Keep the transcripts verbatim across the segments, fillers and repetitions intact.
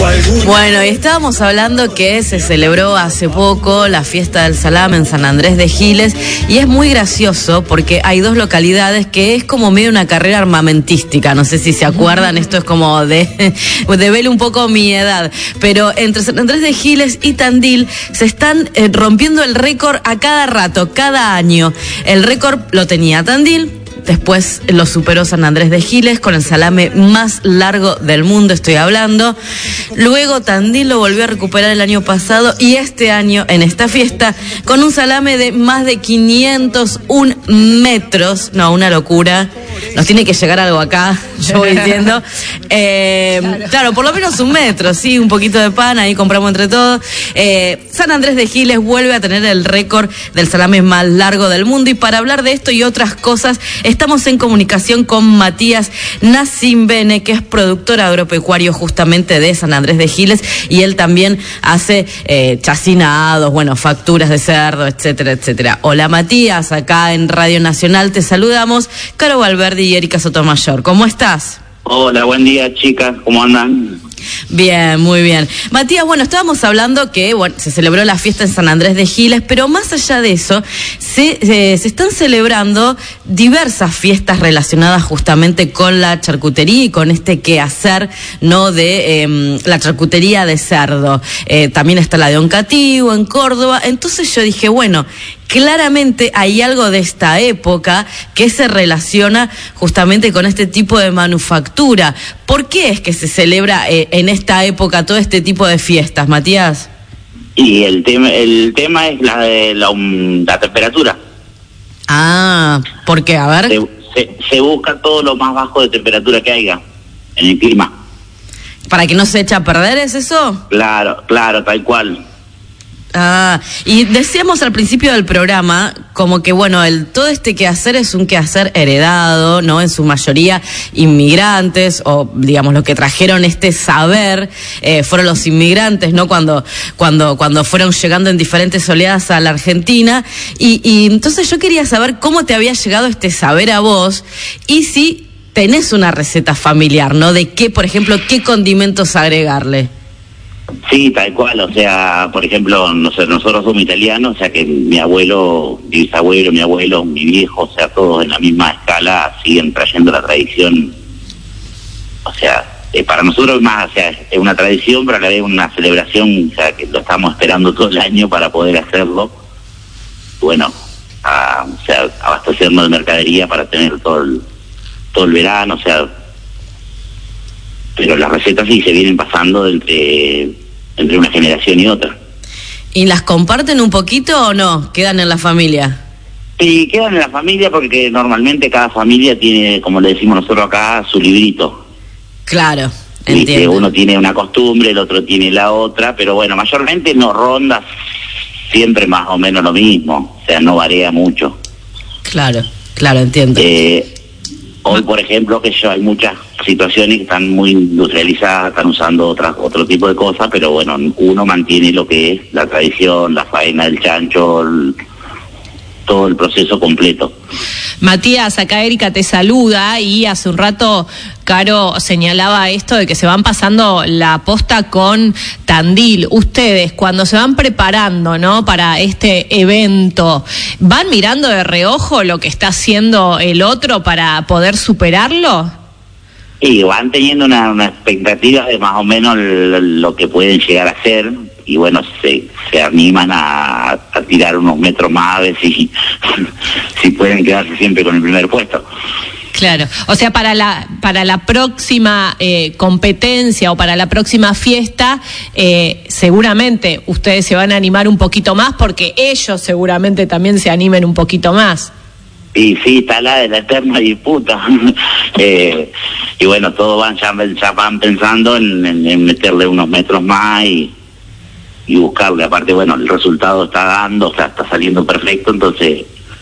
Bueno, y estábamos hablando que se celebró hace poco la fiesta del salame en San Andrés de Giles, y es muy gracioso porque hay dos localidades que es como medio una carrera armamentística, no sé si se acuerdan, esto es como de, de ver un poco mi edad, pero entre San Andrés de Giles y Tandil se están eh, rompiendo el récord a cada rato, cada año. El récord lo tenía Tandil. Después lo superó San Andrés de Giles con el salame más largo del mundo, estoy hablando. Luego Tandil lo volvió a recuperar el año pasado y este año en esta fiesta con un salame de más de quinientos un metros. No, una locura. Nos tiene que llegar algo acá, yo voy diciendo. Eh, claro. claro, por lo menos un metro, sí, un poquito de pan, ahí compramos entre todos. Eh, San Andrés de Giles vuelve a tener el récord del salame más largo del mundo, y para hablar de esto y otras cosas, estamos en comunicación con Matías Nacimbene, que es productor agropecuario justamente de San Andrés de Giles, y él también hace eh, chacinados, bueno, facturas de cerdo, etcétera, etcétera. Hola Matías, acá en Radio Nacional te saludamos, Caro Valverde y Erika Sotomayor. ¿Cómo estás? Hola, buen día, chicas. ¿Cómo andan? Bien, muy bien. Matías, bueno, estábamos hablando que bueno, se celebró la fiesta en San Andrés de Giles, pero más allá de eso, se, se, se están celebrando diversas fiestas relacionadas justamente con la charcutería y con este quehacer, ¿no?, de eh, la charcutería de cerdo. Eh, también está la de Oncativo, en Córdoba. Entonces yo dije, bueno, claramente hay algo de esta época que se relaciona justamente con este tipo de manufactura. ¿Por qué es que se celebra eh, en esta época todo este tipo de fiestas, Matías? Y el tema el tema es la de la, um, la temperatura. Ah, ¿por qué? A ver. Se, se, se busca todo lo más bajo de temperatura que haya en el clima. ¿Para que no se eche a perder, es eso? Claro, claro, tal cual. Ah, y decíamos al principio del programa como que bueno, el todo este quehacer es un quehacer heredado, ¿no? En su mayoría inmigrantes, o digamos los que trajeron este saber eh, fueron los inmigrantes, ¿no? Cuando cuando cuando fueron llegando en diferentes oleadas a la Argentina, y, y entonces yo quería saber cómo te había llegado este saber a vos, y si tenés una receta familiar, ¿no? De qué, por ejemplo, qué condimentos agregarle. Sí, tal cual, o sea, por ejemplo, no sé, nosotros somos italianos, o sea que mi abuelo, mi bisabuelo, mi abuelo, mi viejo, o sea, todos en la misma escala siguen trayendo la tradición. O sea, eh, para nosotros más, o sea, es una tradición, pero a la vez una celebración, o sea, que lo estamos esperando todo el año para poder hacerlo. Bueno, a, o sea, abastecernos de mercadería para tener todo el, todo el verano, o sea... Pero las recetas sí se vienen pasando entre, entre una generación y otra. ¿Y las comparten un poquito o no? ¿Quedan en la familia? Sí, quedan en la familia porque normalmente cada familia tiene, como le decimos nosotros acá, su librito. Claro, entiendo. entiendo. Uno tiene una costumbre, el otro tiene la otra, pero bueno, mayormente no ronda siempre más o menos lo mismo, o sea, no varía mucho. Claro, claro, entiendo. Eh, hoy, por ejemplo, que yo hay muchas situaciones que están muy industrializadas, están usando otras otro tipo de cosas, pero bueno, uno mantiene lo que es la tradición, la faena del chancho, el, todo el proceso completo. Matías, acá Erika te saluda, y hace un rato Caro señalaba esto de que se van pasando la posta con Tandil. Ustedes, cuando se van preparando, ¿no?, para este evento, ¿van mirando de reojo lo que está haciendo el otro para poder superarlo? Y van teniendo una, una expectativa de más o menos lo, lo que pueden llegar a hacer, y bueno, se, se animan a, a tirar unos metros más a ver si, si pueden quedarse siempre con el primer puesto. Claro, o sea, para la para la próxima eh, competencia o para la próxima fiesta, eh, seguramente ustedes se van a animar un poquito más, porque ellos seguramente también se animen un poquito más. Y sí, está la de la eterna disputa. eh, y bueno, todos van ya, ya van pensando en, en, en meterle unos metros más y, y buscarle. Aparte, bueno, el resultado está dando, o sea, está saliendo perfecto, entonces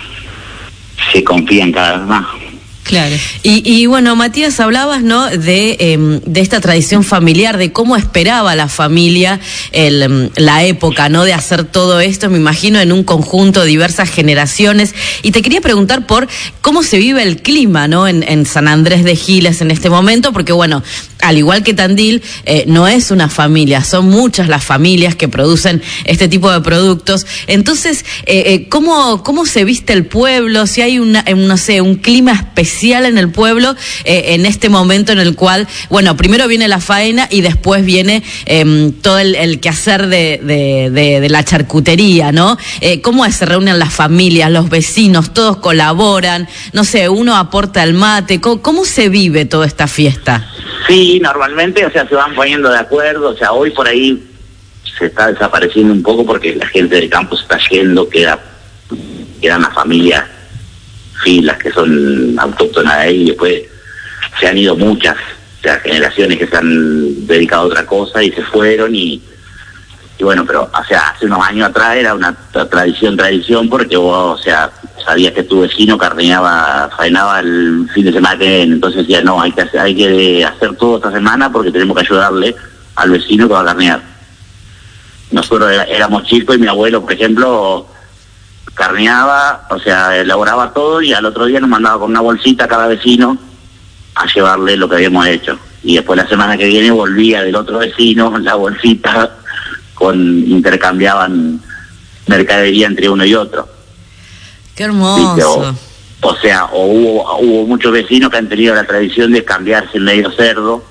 se confían cada vez más. Claro. Y, y bueno, Matías, hablabas, ¿no?, de, eh, de esta tradición familiar, de cómo esperaba la familia el, la época, ¿no?, de hacer todo esto, me imagino, en un conjunto de diversas generaciones. Y te quería preguntar por cómo se vive el clima, ¿no?, en, en San Andrés de Giles en este momento, porque bueno, al igual que Tandil, eh, no es una familia, son muchas las familias que producen este tipo de productos. Entonces, eh, eh, ¿cómo, cómo se viste el pueblo? Si hay una, eh, no sé, un clima especial en el pueblo eh, en este momento en el cual, bueno, primero viene la faena y después viene eh, todo el, el quehacer de, de, de, de la charcutería, ¿no? Eh, ¿Cómo es? Se reúnen las familias, los vecinos, todos colaboran, no sé, uno aporta el mate. ¿Cómo, cómo se vive toda esta fiesta? Sí, normalmente, o sea, se van poniendo de acuerdo, o sea, hoy por ahí se está desapareciendo un poco porque la gente del campo se está yendo, queda, quedan las familias, filas que son autóctonas de ahí, y después se han ido muchas, o sea, generaciones que se han dedicado a otra cosa y se fueron, y, y bueno, pero, o sea, hace unos años atrás era una tradición, tradición, porque vos, o sea, sabías que tu vecino carneaba, faenaba el fin de semana que viene, entonces decía, no, hay que hacer, hay que hacer todo esta semana porque tenemos que ayudarle al vecino que va a carnear. Nosotros era, éramos chicos y mi abuelo, por ejemplo, carneaba, o sea, elaboraba todo y al otro día nos mandaba con una bolsita a cada vecino a llevarle lo que habíamos hecho. Y después la semana que viene volvía del otro vecino la bolsita, con intercambiaban mercadería entre uno y otro. Qué hermoso. O, o sea, o hubo, hubo muchos vecinos que han tenido la tradición de cambiarse el medio cerdo,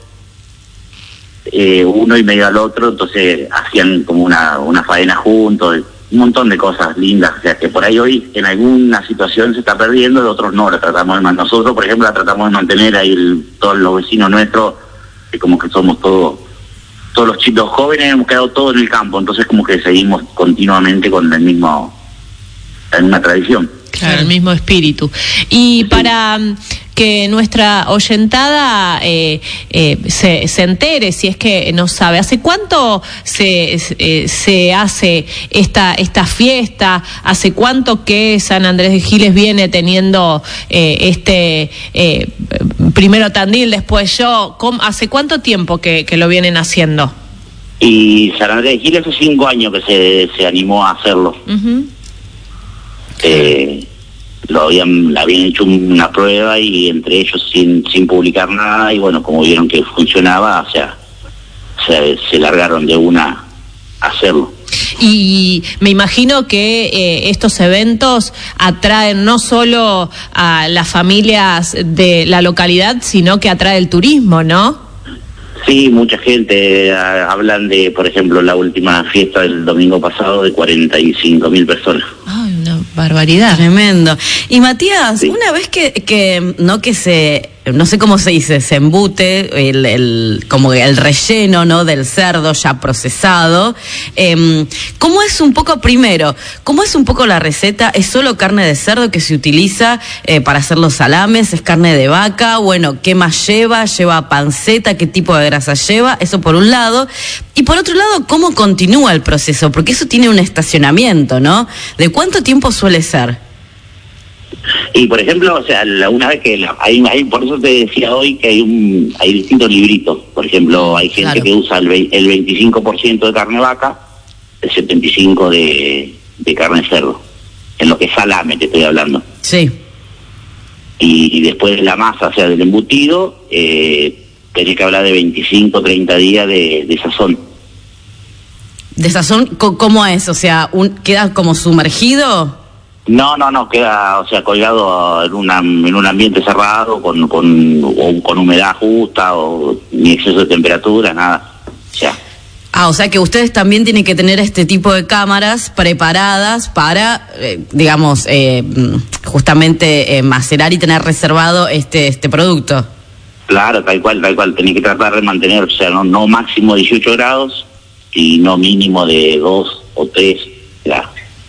eh, uno y medio al otro, entonces hacían como una, una faena juntos, un montón de cosas lindas, o sea que por ahí hoy en alguna situación se está perdiendo, de otros no, la tratamos de mantener. Nosotros, por ejemplo, la tratamos de mantener ahí el, todos los vecinos nuestros, que como que somos todos, todos los chicos jóvenes hemos quedado todos en el campo, entonces como que seguimos continuamente con el mismo, la misma tradición. Claro, el mismo espíritu. Y para que nuestra oyentada eh, eh, se, se entere, si es que no sabe, ¿hace cuánto se, eh, se hace esta, esta fiesta? ¿Hace cuánto que San Andrés de Giles viene teniendo eh, este, eh, primero Tandil, después yo? ¿Hace cuánto tiempo que, que lo vienen haciendo? Y San Andrés de Giles hace cinco años que se, se animó a hacerlo. Uh-huh. Eh, lo habían, habían hecho una prueba y entre ellos sin sin publicar nada, y bueno, como vieron que funcionaba, o sea, se, se largaron de una a hacerlo. Y me imagino que eh, estos eventos atraen no solo a las familias de la localidad, sino que atrae el turismo, ¿no? Sí, mucha gente, eh, hablan de, por ejemplo, la última fiesta del domingo pasado de cuarenta y cinco mil personas. Ay, una barbaridad. Tremendo. Y Matías, sí. Una vez que, que, no que se, no sé cómo se dice, se embute el, el como el relleno, ¿no?, del cerdo ya procesado, eh, ¿cómo es un poco, primero, cómo es un poco la receta? ¿Es solo carne de cerdo que se utiliza eh, para hacer los salames? ¿Es carne de vaca? Bueno, ¿qué más lleva? ¿Lleva panceta? ¿Qué tipo de grasa lleva? Eso por un lado. Y por otro lado, ¿cómo continúa el proceso? Porque eso tiene un estacionamiento, ¿no? ¿De cuánto tiempo suele ser? Y por ejemplo, o sea, la, una vez que la, hay, hay, por eso te decía hoy que hay un hay distintos libritos. Por ejemplo, hay gente claro. que usa el, el veinticinco por ciento de carne vaca, el setenta y cinco por ciento de, de carne cerdo, en lo que es salame te estoy hablando. Sí. Y, y después de la masa, o sea, del embutido, eh, tenés que hablar de veinticinco, treinta días de, de sazón. ¿De sazón? ¿Cómo es? O sea, un, ¿queda como sumergido? No, no, no, queda, o sea, colgado en, una, en un ambiente cerrado, con, con, o con humedad justa, o ni exceso de temperatura, nada. O sea. Ah, o sea que ustedes también tienen que tener este tipo de cámaras preparadas para, eh, digamos, eh, justamente eh, macerar y tener reservado este, este producto. Claro, tal cual, tal cual. Tenés que tratar de mantener, o sea, no, no máximo dieciocho grados y no mínimo de dos o tres grados.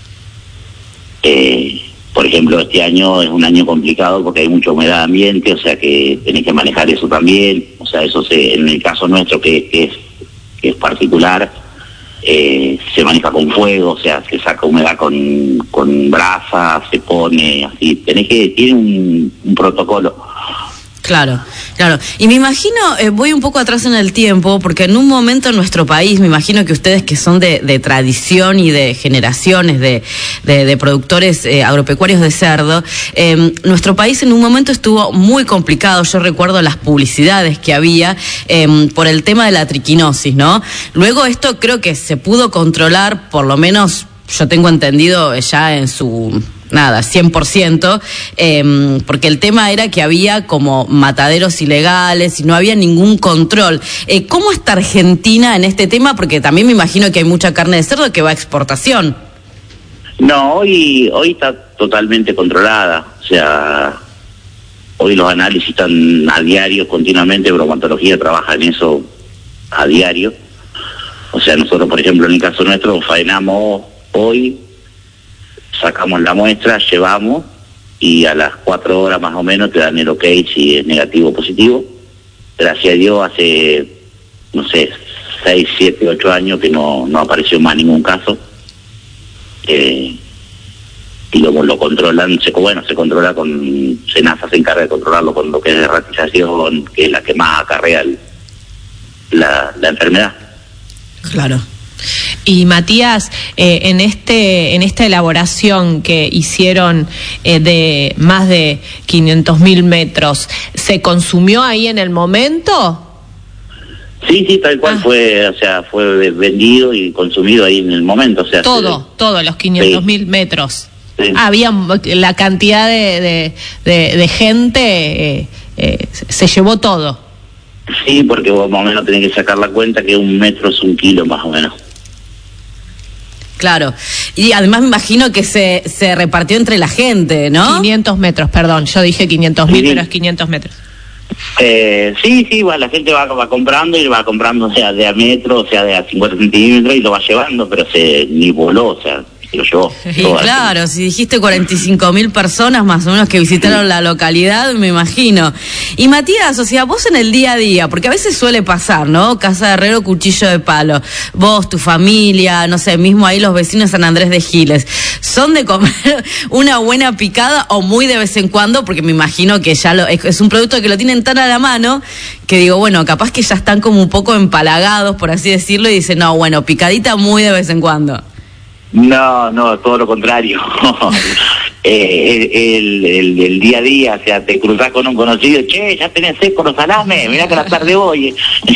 Eh, por ejemplo, este año es un año complicado porque hay mucha humedad de ambiente, o sea que tenés que manejar eso también. O sea, eso se, en el caso nuestro que, que, es, que es particular, eh, se maneja con fuego, o sea, se saca humedad con, con brasa, se pone así. Tenés que, tiene un, un protocolo. Claro. Claro, claro. Y me imagino, eh, voy un poco atrás en el tiempo, porque en un momento en nuestro país, me imagino que ustedes que son de, de tradición y de generaciones de, de, de productores eh, agropecuarios de cerdo, eh, nuestro país en un momento estuvo muy complicado. Yo recuerdo las publicidades que había eh, por el tema de la triquinosis, ¿no? Luego esto creo que se pudo controlar, por lo menos yo tengo entendido ya en su... nada, cien por ciento, eh, porque el tema era que había como mataderos ilegales y no había ningún control. Eh, ¿Cómo está Argentina en este tema? Porque también me imagino que hay mucha carne de cerdo que va a exportación. No, hoy, hoy está totalmente controlada. O sea, hoy los análisis están a diario, continuamente. Bromatología trabaja en eso a diario. O sea, nosotros, por ejemplo, en el caso nuestro, faenamos hoy, sacamos la muestra, llevamos y a las cuatro horas más o menos te dan el ok si es negativo o positivo. Gracias a Dios hace, no sé, seis, siete, ocho años que no, no apareció más ningún caso. Eh, y luego lo controlan, se, bueno, se controla con, Senasa se encarga de controlarlo con lo que es de ratización, que es la que más acarrea el, la, la enfermedad. Claro. Y Matías, eh, en este en esta elaboración que hicieron eh, de más de quinientos mil metros, ¿se consumió ahí en el momento? Sí, sí, tal cual. Ah. fue, o sea, fue vendido y consumido ahí en el momento. O sea, todo, se... todos los quinientos mil sí. metros. Sí. Había la cantidad de, de, de, de gente, eh, eh, se llevó todo. Sí, porque vos más o menos tenés que sacar la cuenta que un metro es un kilo más o menos. Claro, y además me imagino que se, se repartió entre la gente, ¿no? quinientos metros, perdón, yo dije quinientos mil, sí, pero es quinientos metros. Eh, sí, sí, va, la gente va, va comprando y va comprando, o sea, de a metro, o sea, de a cincuenta centímetros y lo va llevando, pero se ni voló, o sea, se lo llevó. Y claro, si dijiste cuarenta y cinco mil personas más o menos que visitaron sí. la localidad, me imagino. Y Matías, o sea, vos en el día a día, porque a veces suele pasar, ¿no? Casa de herrero, cuchillo de palo. Vos, tu familia, no sé, mismo ahí los vecinos de San Andrés de Giles, ¿son de comer una buena picada o muy de vez en cuando? Porque me imagino que ya lo, es, es un producto que lo tienen tan a la mano que digo, bueno, capaz que ya están como un poco empalagados, por así decirlo, y dicen, no, bueno, picadita muy de vez en cuando. No, no, todo lo contrario. eh, el, el, el día a día, o sea, te cruzás con un conocido, che, ya tenés seco los salames, mirá que la tarde voy.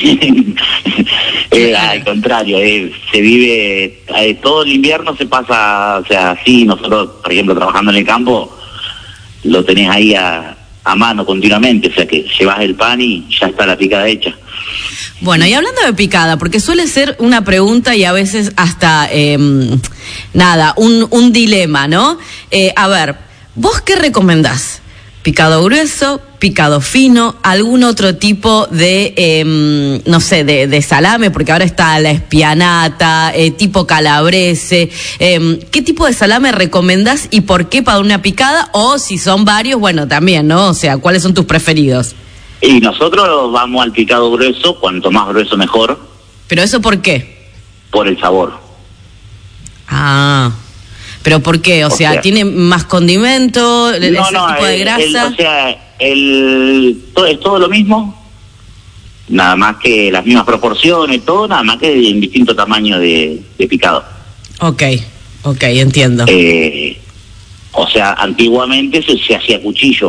eh, al contrario, eh, se vive, eh, todo el invierno se pasa, o sea, así, nosotros, por ejemplo, trabajando en el campo, lo tenés ahí a, a mano continuamente, o sea, que llevas el pan y ya está la picada hecha. Bueno, y hablando de picada, porque suele ser una pregunta y a veces hasta, eh, nada, un, un dilema, ¿no? Eh, a ver, ¿vos qué recomendás? ¿Picado grueso, picado fino, algún otro tipo de, eh, no sé, de, de salame? Porque ahora está la espianata, eh, tipo calabrese. Eh, ¿Qué tipo de salame recomendás y por qué para una picada? O si son varios, bueno, también, ¿no? O sea, ¿cuáles son tus preferidos? Y nosotros vamos al picado grueso, cuanto más grueso mejor. ¿Pero eso por qué? Por el sabor. Ah, ¿pero por qué? O, o sea, sea, ¿tiene más condimento? No, ese no, tipo de el, grasa? El, o sea, el, todo, es todo lo mismo, nada más que las mismas proporciones, todo, nada más que en distinto tamaño de, de picado. Ok, ok, entiendo. Eh, o sea, antiguamente se, se hacía cuchillo.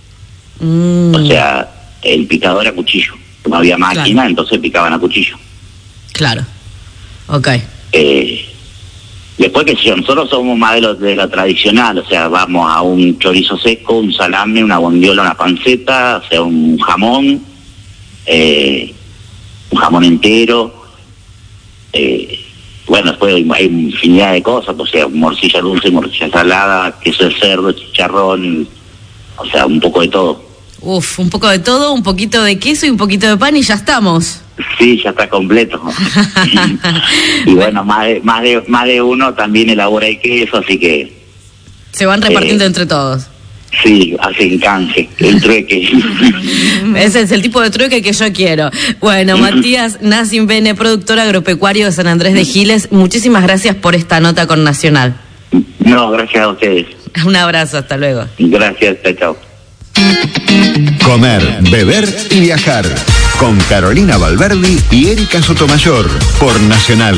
Mm. O sea, el picador era cuchillo. No había máquina, claro. Entonces picaban a cuchillo. Claro. Ok. Eh, después, que si nosotros somos más de lo, de lo tradicional, o sea, vamos a un chorizo seco, un salame, una bondiola, una panceta, o sea, un jamón, eh, un jamón entero. Eh, bueno, después hay, hay infinidad de cosas, o sea, morcilla dulce, morcilla salada, queso de cerdo, chicharrón, o sea, un poco de todo. Uf, un poco de todo, un poquito de queso y un poquito de pan y ya estamos. Sí, ya está completo. Y bueno, más de, más de más de uno también elabora el queso, así que... Se van repartiendo eh, entre todos. Sí, hacen canje, el trueque. Ese es el tipo de trueque que yo quiero. Bueno, Matías Nassim Bene, productor agropecuario de San Andrés de Giles, muchísimas gracias por esta nota con Nacional. No, gracias a ustedes. Un abrazo, hasta luego. Gracias, chao, chao. Comer, beber y viajar. Con Carolina Valverdi y Erika Sotomayor. Por Nacional.